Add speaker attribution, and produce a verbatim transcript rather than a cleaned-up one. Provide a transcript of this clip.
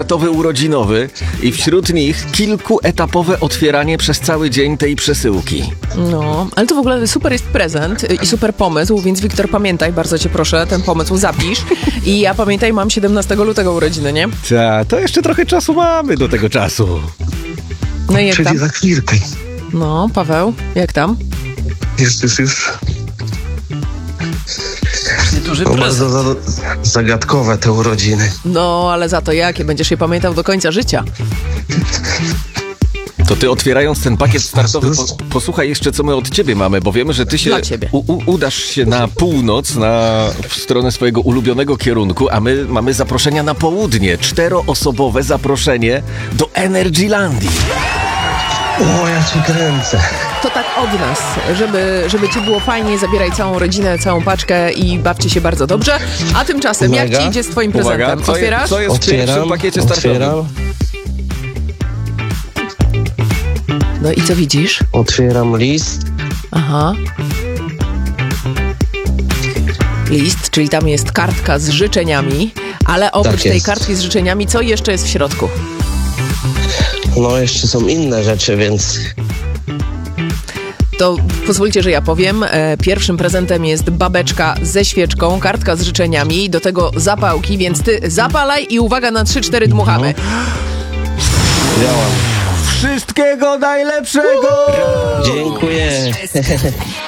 Speaker 1: koncertowy urodzinowy i wśród nich kilkuetapowe otwieranie przez cały dzień tej przesyłki.
Speaker 2: No, ale to w ogóle super jest prezent i super pomysł, więc Wiktor, pamiętaj, bardzo cię proszę, ten pomysł zapisz. I ja pamiętaj, mam siedemnastego lutego urodziny, nie?
Speaker 1: Ta, to jeszcze trochę czasu mamy do tego czasu.
Speaker 2: No i jak
Speaker 3: Czyli
Speaker 2: tam?
Speaker 3: za chwilkę.
Speaker 2: No, Paweł, jak tam?
Speaker 3: Już, już, już.
Speaker 1: Duży
Speaker 3: No, bardzo za, zagadkowe te urodziny.
Speaker 2: No, ale za to jakie? Będziesz je pamiętał do końca życia.
Speaker 1: To ty, otwierając ten pakiet startowy, po, posłuchaj jeszcze, co my od ciebie mamy, bo wiemy, że ty się
Speaker 2: Dla ciebie.
Speaker 1: u, u, udasz się na północ, na, w stronę swojego ulubionego kierunku, a my mamy zaproszenia na południe. Czteroosobowe zaproszenie do Energylandii.
Speaker 3: O, ja cię kręcę.
Speaker 2: To tak od nas, żeby, żeby ci było fajnie, zabieraj całą rodzinę, całą paczkę i bawcie się bardzo dobrze. A tymczasem, jak
Speaker 3: Uwaga.
Speaker 2: ci idzie z twoim
Speaker 1: Uwaga,
Speaker 2: prezentem?
Speaker 1: co, je,
Speaker 2: Otwierasz?
Speaker 1: co jest w pierwszym
Speaker 3: Otwieram,
Speaker 1: pakiecie startowym?
Speaker 3: otwieram,
Speaker 2: No i co widzisz?
Speaker 3: otwieram list.
Speaker 2: Aha. List, czyli tam jest kartka z życzeniami, ale oprócz
Speaker 3: Tak
Speaker 2: tej
Speaker 3: jest.
Speaker 2: kartki z życzeniami, co jeszcze jest w środku?
Speaker 3: No, jeszcze są inne rzeczy, więc
Speaker 2: To pozwólcie, że ja powiem. E, pierwszym prezentem jest babeczka ze świeczką, kartka z życzeniami, do tego zapałki, więc ty zapalaj i uwaga, na trzy cztery dmuchamy.
Speaker 3: działam.
Speaker 1: Wszystkiego najlepszego!
Speaker 3: Dziękuję.